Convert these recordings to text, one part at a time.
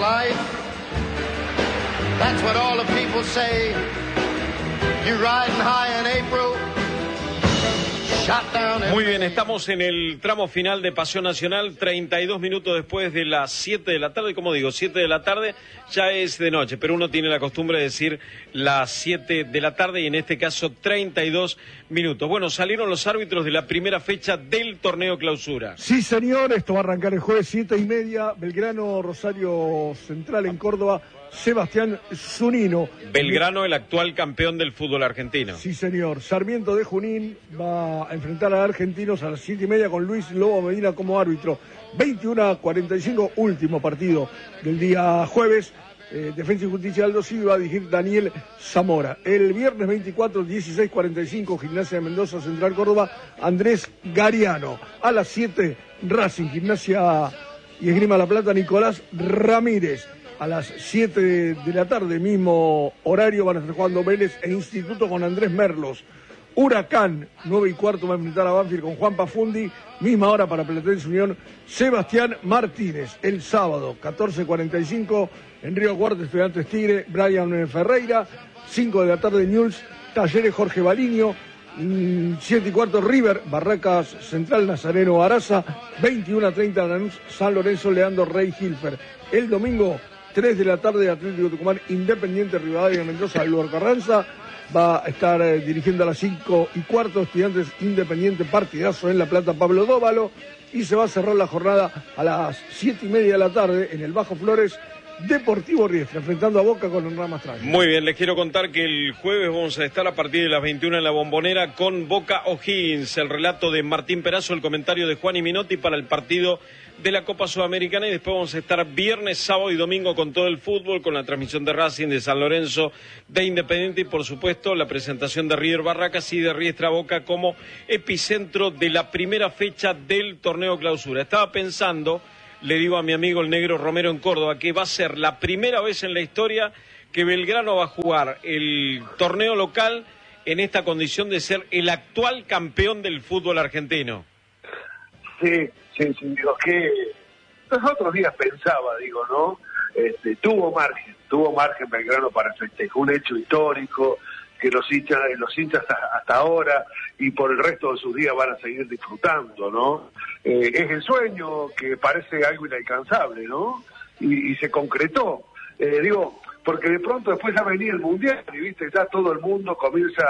life. That's what all the people say. You riding high in April. Muy bien, estamos en el tramo final de Pasión Nacional, 32 minutos después de las 7 de la tarde, como digo, 7 de la tarde ya es de noche, pero uno tiene la costumbre de decir las 7 de la tarde y en este caso 32 minutos. Bueno, salieron los árbitros de la primera fecha del torneo Clausura. Sí, señor, esto va a arrancar el jueves 7:30, Belgrano, Rosario Central en Córdoba. Sebastián Zunino. Belgrano, el actual campeón del fútbol argentino. Sí, señor. Sarmiento de Junín va a enfrentar a Argentinos a las 7:30 con Luis Lobo Medina como árbitro. 21:45, último partido del día jueves. Defensa y Justicia Aldo Silva va a dirigir Daniel Zamora. El viernes 24, 16:45, Gimnasia de Mendoza, Central Córdoba, Andrés Gariano. A las 7, Racing, Gimnasia y Esgrima La Plata, Nicolás Ramírez. A las 7 de la tarde, mismo horario, van a estar jugando Vélez e Instituto con Andrés Merlos. Huracán, 9:15, va a enfrentar a Banfield con Juan Pafundi. Misma hora para Platense Unión, Sebastián Martínez. El sábado, 14:45, en Río Cuarto, Estudiantes Tigre, Brian Ferreira. 5 de la tarde, Newell's, Talleres Jorge Baliño. 7:15, River, Barracas Central, Nazareno Araza. 21:30, Lanús, San Lorenzo, Leandro Rey Hilfer. El domingo, 3 de la tarde, Atlético Tucumán, Independiente Rivadavia Mendoza, Lugar Carranza. Va a estar dirigiendo a las 5:15, Estudiantes Independiente, partidazo en La Plata, Pablo Dóvalo. Y se va a cerrar la jornada a las 7:30 de la tarde en el Bajo Flores, Deportivo Riestra, enfrentando a Boca con Hernán Mastralla. Muy bien, les quiero contar que el jueves vamos a estar a partir de las 21 en la Bombonera con Boca O'Higgins, el relato de Martín Perazo, el comentario de Juan y Minotti para el partido de la Copa Sudamericana, y después vamos a estar viernes, sábado y domingo con todo el fútbol, con la transmisión de Racing, de San Lorenzo, de Independiente y por supuesto la presentación de River Barracas y de Riestra Boca como epicentro de la primera fecha del torneo Clausura. Estaba pensando, le digo a mi amigo el Negro Romero en Córdoba, que va a ser la primera vez en la historia que Belgrano va a jugar el torneo local en esta condición de ser el actual campeón del fútbol argentino. Sí, digo que los otros días pensaba, ¿no? Tuvo margen Belgrano para festejar, un hecho histórico que los hinchas hasta ahora y por el resto de sus días van a seguir disfrutando, ¿no? Es el sueño que parece algo inalcanzable, ¿no? Y se concretó, porque de pronto después ya venía el Mundial y, ¿viste? Ya todo el mundo comienza,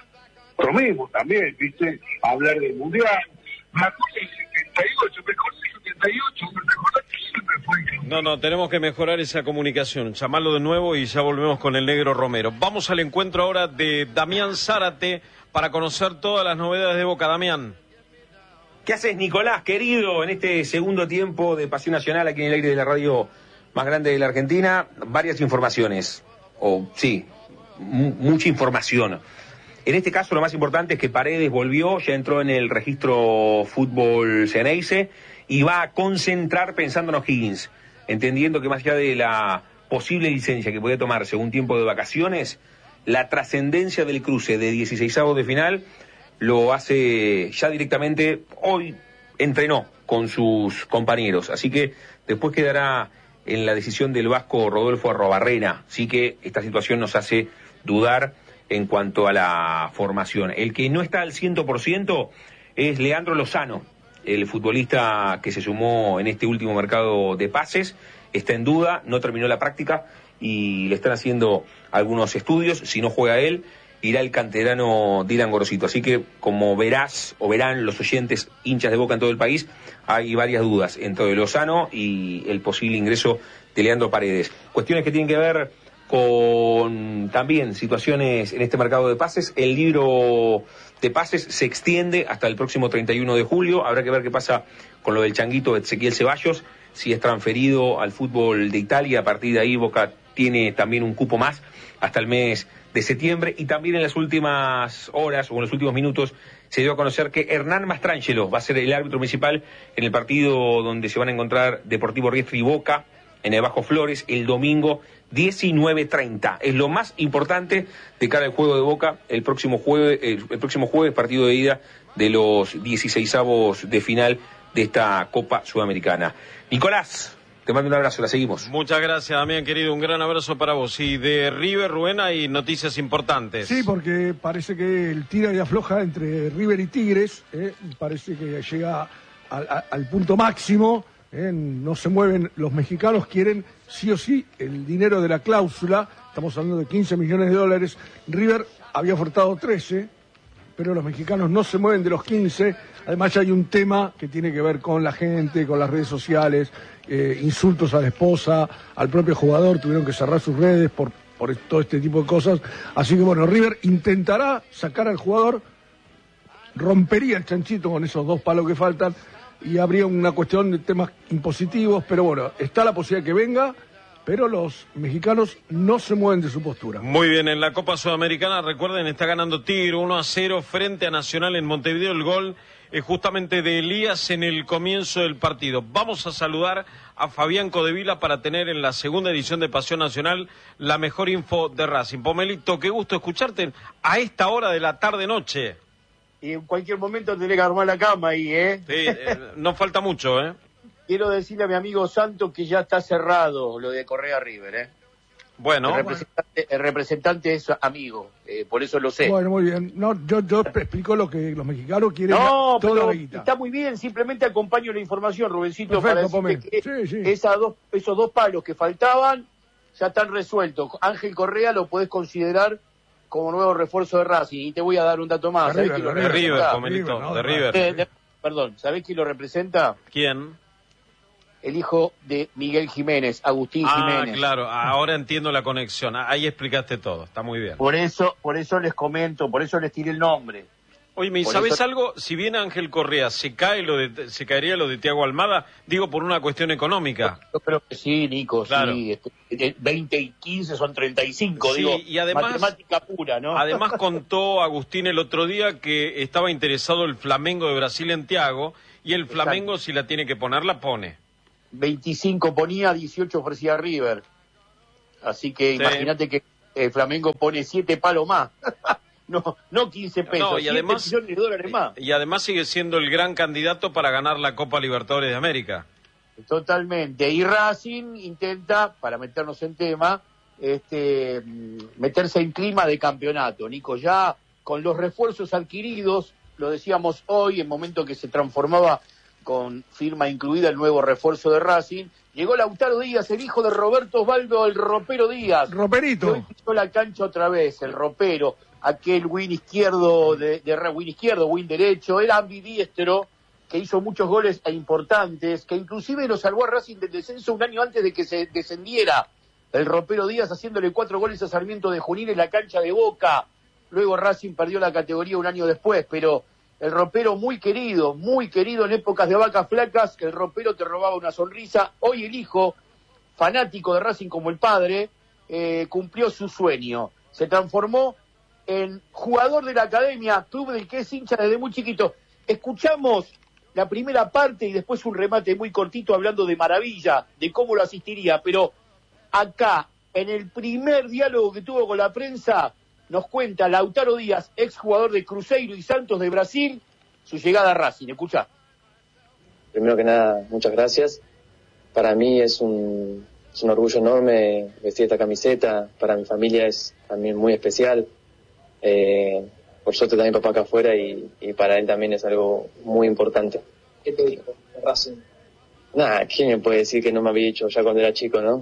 lo mismo también, ¿viste? A hablar del Mundial. Me acuerdo del 78, mejor del 78, mejor que siempre fue. No, tenemos que mejorar esa comunicación. Llamarlo de nuevo y ya volvemos con el Negro Romero. Vamos al encuentro ahora de Damián Zárate para conocer todas las novedades de Boca. Damián. ¿Qué haces, Nicolás, querido, en este segundo tiempo de Pasión Nacional aquí en el aire de la radio más grande de la Argentina? Varias informaciones, mucha información. En este caso lo más importante es que Paredes volvió, ya entró en el registro fútbol Ceneice y va a concentrar pensando en O'Higgins, entendiendo que más allá de la posible licencia que puede tomarse un tiempo de vacaciones, la trascendencia del cruce de 16avos de final lo hace ya directamente. Hoy entrenó con sus compañeros, así que después quedará en la decisión del vasco Rodolfo Arrobarrena. Así que esta situación nos hace dudar en cuanto a la formación. El que no está al 100% es Leandro Lozano, el futbolista que se sumó en este último mercado de pases. Está en duda, no terminó la práctica y le están haciendo algunos estudios. Si no juega él, irá el canterano Dylan Gorosito. Así que, como verás o verán los oyentes hinchas de Boca en todo el país, hay varias dudas entre Lozano y el posible ingreso de Leandro Paredes. Cuestiones que tienen que ver con también situaciones en este mercado de pases. El libro de pases se extiende hasta el próximo 31 de julio. Habrá que ver qué pasa con lo del changuito Ezequiel Ceballos, si es transferido al fútbol de Italia. A partir de ahí Boca tiene también un cupo más hasta el mes de septiembre. Y también en las últimas horas o en los últimos minutos se dio a conocer que Hernán Mastrangelo va a ser el árbitro municipal en el partido donde se van a encontrar Deportivo Riestra y Boca en el Bajo Flores el domingo 19:30. Es lo más importante de cara al juego de Boca el próximo jueves, partido de ida de los 16avos de final de esta Copa Sudamericana. Nicolás, Te mando un abrazo, la seguimos. Muchas gracias, Damián, querido. Un gran abrazo para vos. Y de River, Rubén, hay noticias importantes. Sí, porque parece que el tira y afloja entre River y Tigres, parece que llega al punto máximo. No se mueven, los mexicanos quieren sí o sí el dinero de la cláusula, estamos hablando de 15 millones de dólares, River había ofertado 13, pero los mexicanos no se mueven de los 15, además ya hay un tema que tiene que ver con la gente, con las redes sociales, insultos a la esposa, al propio jugador, tuvieron que cerrar sus redes por todo este tipo de cosas, así que bueno, River intentará sacar al jugador, rompería el chanchito con esos 2 palos que faltan, y habría una cuestión de temas impositivos, pero bueno, está la posibilidad que venga, pero los mexicanos no se mueven de su postura. Muy bien, en la Copa Sudamericana, recuerden, está ganando Tigre 1-0 frente a Nacional en Montevideo. El gol es justamente de Elías en el comienzo del partido. Vamos a saludar a Fabián Codevila para tener en la segunda edición de Pasión Nacional la mejor info de Racing. Pomelito, qué gusto escucharte a esta hora de la tarde-noche. Y en cualquier momento tendré que armar la cama ahí, Sí, no falta mucho, Quiero decirle a mi amigo Santos que ya está cerrado lo de Correa River, Bueno. El representante es amigo, por eso lo sé. Bueno, muy bien. No, yo explico lo que los mexicanos quieren. No, toda pero la guita. está muy bien, simplemente acompaño la información, Rubencito, Perfecto, para decirte que sí. esos 2 palos que faltaban ya están resueltos. Ángel Correa lo podés considerar como nuevo refuerzo de Racing. Y te voy a dar un dato más. De River, Pomelito, de River. Perdón, ¿sabés quién lo representa? ¿Quién? El hijo de Miguel Jiménez, Agustín Jiménez. Claro, ahora entiendo la conexión. Ahí explicaste todo, está muy bien. Por eso les comento, por eso les tiré el nombre. Oye, ¿sabes algo? Si bien Ángel Correa se caería lo de Thiago Almada, digo por una cuestión económica. Yo creo que sí, Nico, claro. Sí. 20 y 15 son 35, sí, digo, y además, matemática pura, ¿no? Además contó Agustín el otro día que estaba interesado el Flamengo de Brasil en Thiago, y el Flamengo, si la tiene que poner, la pone. 25 ponía, 18 ofrecía River. Así que imagínate que el Flamengo pone 7 palos más. no 15 pesos, no, y además, millones de dólares más. Y además sigue siendo el gran candidato para ganar la Copa Libertadores de América. Totalmente. Y Racing intenta, para meternos en tema, meterse en clima de campeonato. Nico, ya con los refuerzos adquiridos, lo decíamos hoy, en momento que se transformaba con firma incluida el nuevo refuerzo de Racing, llegó Lautaro Díaz, el hijo de Roberto Osvaldo, el Ropero Díaz. Roperito. Hoy pisó la cancha otra vez, el Ropero, aquel win izquierdo, win derecho, era ambidiestro, que hizo muchos goles importantes, que inclusive lo salvó a Racing del descenso un año antes de que se descendiera. El Ropero Díaz haciéndole 4 goles a Sarmiento de Junín en la cancha de Boca. Luego Racing perdió la categoría un año después, pero el Ropero muy querido en épocas de vacas flacas, el Ropero te robaba una sonrisa. Hoy el hijo, fanático de Racing como el padre, cumplió su sueño. Se transformó en jugador de la academia, club del que es hincha desde muy chiquito. Escuchamos la primera parte y después un remate muy cortito hablando de Maravilla, de cómo lo asistiría, pero acá, en el primer diálogo que tuvo con la prensa, nos cuenta Lautaro Díaz, exjugador de Cruzeiro y Santos de Brasil, su llegada a Racing. Escuchá. Primero que nada, muchas gracias. Para mí es un orgullo enorme vestir esta camiseta. Para mi familia es también muy especial. Por suerte también papá acá afuera y para él también es algo muy importante. ¿Qué te dijo de Racing? Nada, ¿quién me puede decir que no me había dicho ya cuando era chico, no?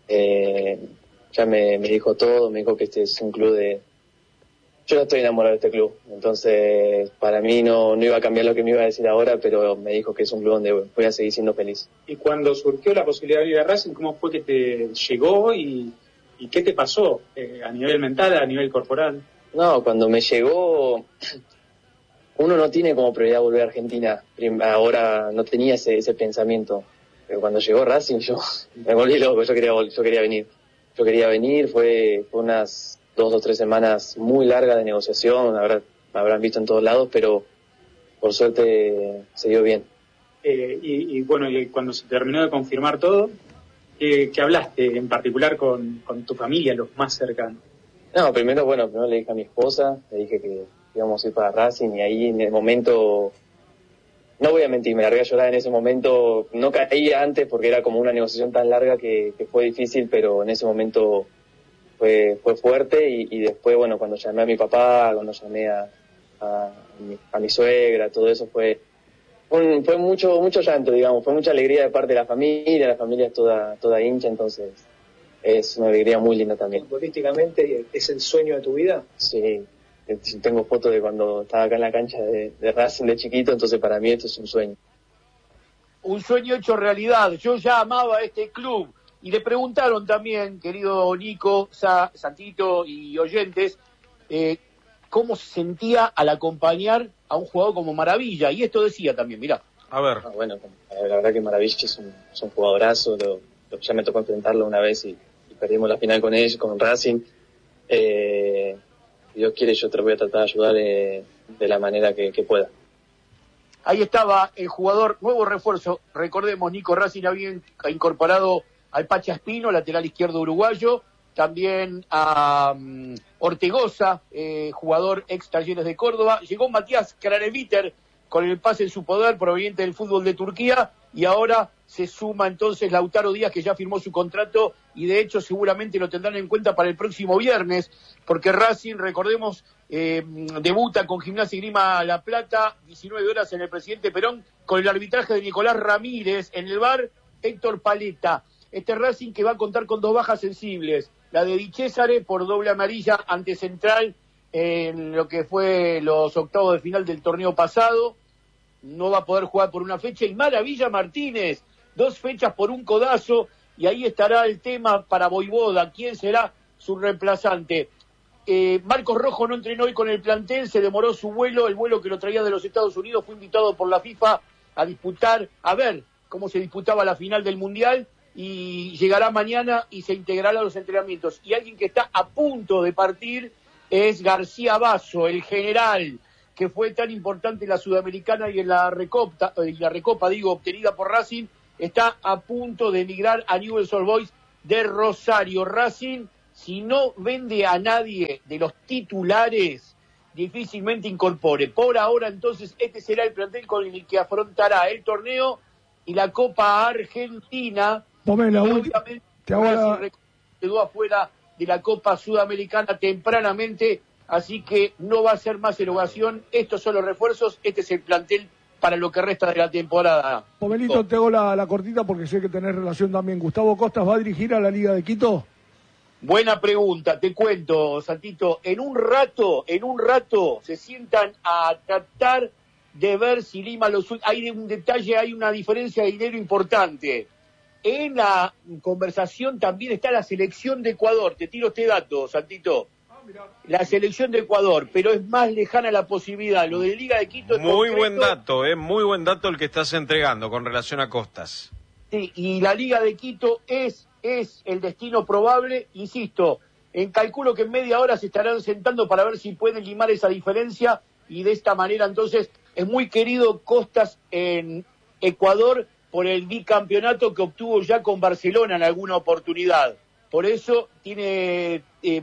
Ya me dijo todo, me dijo que este es un club de... Yo ya estoy enamorado de este club, entonces para mí no iba a cambiar lo que me iba a decir ahora, pero me dijo que es un club donde voy a seguir siendo feliz. Y cuando surgió la posibilidad de ir a Racing, ¿cómo fue que te llegó y qué te pasó a nivel mental, a nivel corporal? No, cuando me llegó, uno no tiene como prioridad volver a Argentina. Ahora no tenía ese pensamiento, pero cuando llegó Racing yo me volví loco, yo quería venir. Yo quería venir, fue unas 2 o 3 semanas muy largas de negociación, me habrán visto en todos lados, pero por suerte se dio bien. Y bueno, y cuando se terminó de confirmar todo, ¿qué hablaste en particular con tu familia, los más cercanos? No, primero le dije a mi esposa, le dije que íbamos a ir para Racing y ahí en el momento no voy a mentir, me largué a llorar en ese momento. No caía antes porque era como una negociación tan larga que fue difícil, pero en ese momento fue fuerte y después, bueno, cuando llamé a mi papá, cuando llamé a mi suegra, todo eso fue mucho llanto, digamos, fue mucha alegría de parte de la familia es toda hincha, entonces es una alegría muy linda también. ¿Futbolísticamente es el sueño de tu vida? Sí, tengo fotos de cuando estaba acá en la cancha de Racing de chiquito, entonces para mí esto es un sueño. Un sueño hecho realidad. Yo ya amaba este club. Y le preguntaron también, querido Nico, Santito y oyentes, cómo se sentía al acompañar a un jugador como Maravilla. Y esto decía también, mirá. A ver. Bueno, la verdad que Maravilla es un jugadorazo. Ya me tocó enfrentarlo una vez y perdimos la final con ellos, con Racing. Dios quiere, yo te voy a tratar de ayudar de la manera que pueda. Ahí estaba el jugador, nuevo refuerzo. Recordemos, Nico, Racing había incorporado al Pacha Espino, lateral izquierdo uruguayo, también a Ortegoza, jugador ex Talleres de Córdoba. Llegó Matías Kraneviter con el pase en su poder proveniente del fútbol de Turquía, y ahora se suma entonces Lautaro Díaz, que ya firmó su contrato y de hecho seguramente lo tendrán en cuenta para el próximo viernes, porque Racing, recordemos, debuta con Gimnasia y Grima La Plata, 19 horas en el Presidente Perón, con el arbitraje de Nicolás Ramírez, en el VAR Héctor Paleta. Este Racing que va a contar con 2 bajas sensibles, la de Di Cesare por doble amarilla ante Central en lo que fue los octavos de final del torneo pasado, no va a poder jugar por una fecha, y Maravilla Martínez, 2 fechas por un codazo, y ahí estará el tema para Voivoda, quién será su reemplazante. Marcos Rojo no entrenó hoy con el plantel, se demoró su vuelo, el vuelo que lo traía de los Estados Unidos, fue invitado por la FIFA a ver cómo se disputaba la final del Mundial, y llegará mañana y se integrará a los entrenamientos. Y alguien que está a punto de partir es García Basso, el general, que fue tan importante en la Sudamericana y en la Recopa, obtenida por Racing, está a punto de emigrar a Newell's Old Boys de Rosario. Racing, si no vende a nadie de los titulares, difícilmente incorpore. Por ahora, entonces, este será el plantel con el que afrontará el torneo y la Copa Argentina. Obviamente, quedó afuera de la Copa Sudamericana tempranamente, así que no va a ser más erogación. Estos son los refuerzos, este es el plantel para lo que resta de la temporada. Pomelito, te hago la cortita porque sé que tenés relación también. ¿Gustavo Costas va a dirigir a la Liga de Quito? Buena pregunta, te cuento, Santito. En un rato se sientan a tratar de ver si Lima hay un detalle, hay una diferencia de dinero importante. En la conversación también está la selección de Ecuador. Te tiro este dato, Santito. La selección de Ecuador, pero es más lejana la posibilidad. Lo de Liga de Quito es muy concreto. Muy buen dato el que estás entregando con relación a Costas. Sí, y la Liga de Quito es el destino probable, insisto. Calculo que en media hora se estarán sentando para ver si pueden limar esa diferencia, y de esta manera entonces es muy querido Costas en Ecuador por el bicampeonato que obtuvo ya con Barcelona en alguna oportunidad. Por eso tiene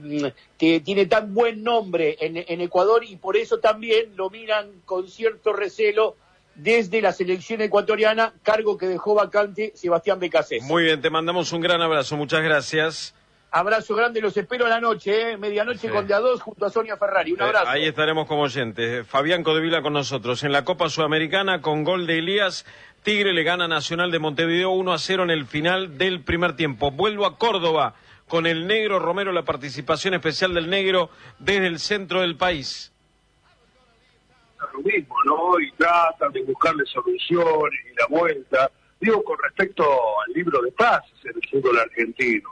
tan buen nombre en Ecuador, y por eso también lo miran con cierto recelo desde la selección ecuatoriana, cargo que dejó vacante Sebastián Becasés. Muy bien, te mandamos un gran abrazo, muchas gracias. Abrazo grande, los espero a la noche, medianoche sí. Con de a dos junto a Sonia Ferrari. Un abrazo. Ahí estaremos como oyentes. Fabián Codevila con nosotros. En la Copa Sudamericana, con gol de Elías, Tigre le gana a Nacional de Montevideo 1-0 en el final del primer tiempo. Vuelvo a Córdoba con el Negro Romero, la participación especial del Negro desde el centro del país. Lo mismo, ¿no? Y tratan de buscarle soluciones y la vuelta. Digo, con respecto al libro de pases en el fútbol argentino.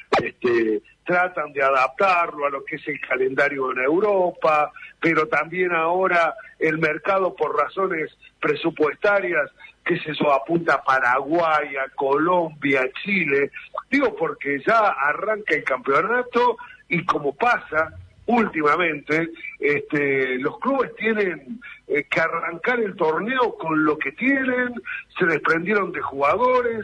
Tratan de adaptarlo a lo que es el calendario en Europa, pero también ahora el mercado, por razones presupuestarias, qué sé yo, apunta a Paraguay, a Colombia, a Chile. Digo, porque ya arranca el campeonato y como pasa últimamente, los clubes tienen que arrancar el torneo con lo que tienen, se desprendieron de jugadores,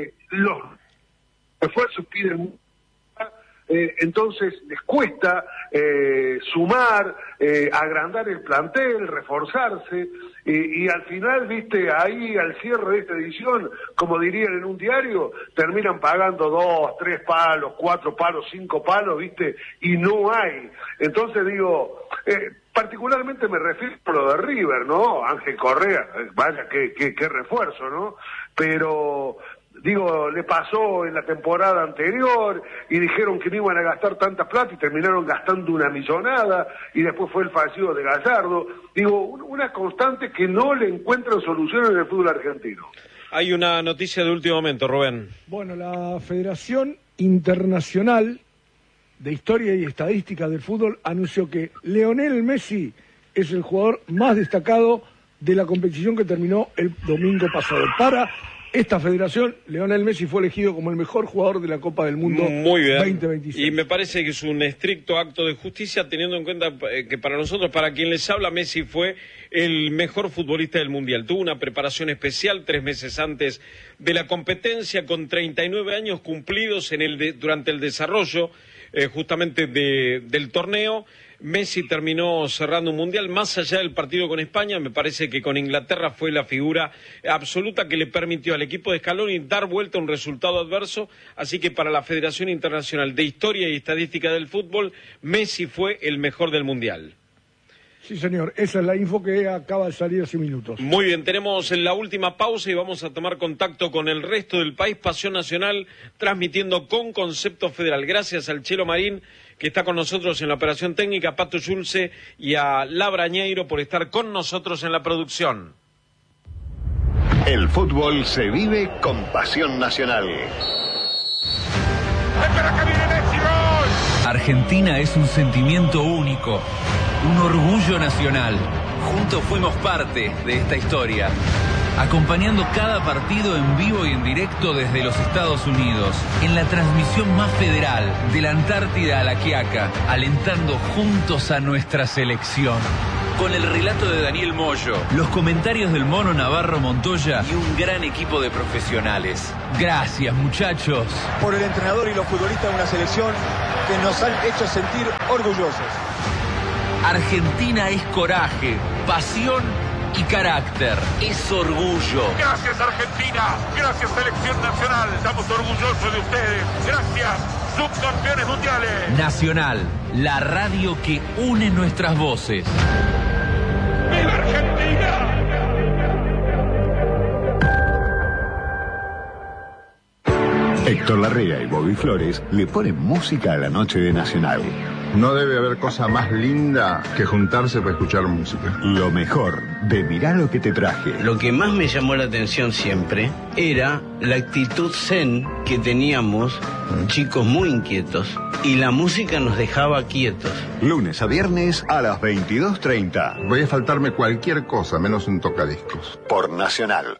los esfuerzos piden, entonces les cuesta sumar, agrandar el plantel, reforzarse, y al final, viste, ahí al cierre de esta edición, como dirían en un diario, terminan pagando 2, 3 palos, 4 palos, 5 palos, viste, y no hay. Entonces digo, particularmente me refiero a lo de River, ¿no? Ángel Correa, vaya, qué refuerzo, ¿no? Pero digo, le pasó en la temporada anterior y dijeron que no iban a gastar tanta plata y terminaron gastando una millonada y después fue el fallido de Gallardo. Digo, una constante que no le encuentran soluciones en el fútbol argentino. Hay una noticia de último momento, Rubén. Bueno, la Federación Internacional de Historia y Estadística del Fútbol anunció que Lionel Messi es el jugador más destacado de la competición que terminó el domingo pasado. Para esta federación, Lionel Messi fue elegido como el mejor jugador de la Copa del Mundo 2026. Y me parece que es un estricto acto de justicia, teniendo en cuenta que para nosotros, para quien les habla, Messi fue el mejor futbolista del Mundial. Tuvo una preparación especial 3 meses antes de la competencia, con 39 años cumplidos durante el desarrollo justamente del torneo. Messi terminó cerrando un mundial, más allá del partido con España. Me parece que con Inglaterra fue la figura absoluta que le permitió al equipo de Scaloni dar vuelta a un resultado adverso. Así que para la Federación Internacional de Historia y Estadística del Fútbol, Messi fue el mejor del mundial. Sí, señor, esa es la info que acaba de salir hace minutos. Muy bien, tenemos la última pausa y vamos a tomar contacto con el resto del país. Pasión Nacional, transmitiendo con concepto federal. Gracias al Chelo Marín, que está con nosotros en la operación técnica, a Pato Yulce y a Labra Ñeiro por estar con nosotros en la producción. El fútbol se vive con Pasión Nacional. Argentina es un sentimiento único, un orgullo nacional. Juntos fuimos parte de esta historia, acompañando cada partido en vivo y en directo desde los Estados Unidos, en la transmisión más federal, de la Antártida a la Quiaca, alentando juntos a nuestra selección. Con el relato de Daniel Moyo, los comentarios del Mono Navarro Montoya y un gran equipo de profesionales. Gracias, muchachos. Por el entrenador y los futbolistas de una selección que nos han hecho sentir orgullosos. Argentina es coraje, pasión y carácter. Es orgullo. Gracias, Argentina. Gracias, Selección Nacional. Estamos orgullosos de ustedes. Gracias, subcampeones mundiales. Nacional, la radio que une nuestras voces. ¡Viva Argentina! Héctor Larrea y Bobby Flores le ponen música a la noche de Nacional. No debe haber cosa más linda que juntarse para escuchar música. Lo mejor de Mirá lo que te traje. Lo que más me llamó la atención siempre era la actitud zen que teníamos, chicos muy inquietos, y la música nos dejaba quietos. Lunes a viernes a las 22:30. Voy a faltarme cualquier cosa, menos un tocadiscos. Por Nacional.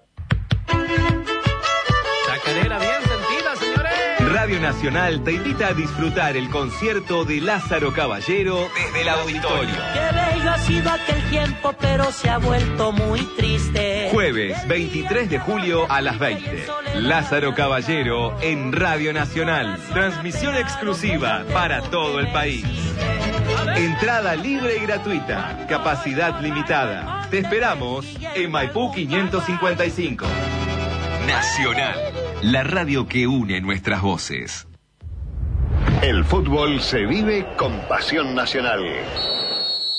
Chacarera bien sentida, señores. Radio Nacional te invita a disfrutar el concierto de Lázaro Caballero desde el auditorio. Qué bello ha sido aquel tiempo, pero se ha vuelto muy triste. Jueves 23 de julio a las 20. Lázaro Caballero en Radio Nacional. Transmisión exclusiva para todo el país. Entrada libre y gratuita. Capacidad limitada. Te esperamos en Maipú 555. Nacional, la radio que une nuestras voces. El fútbol se vive con Pasión Nacional.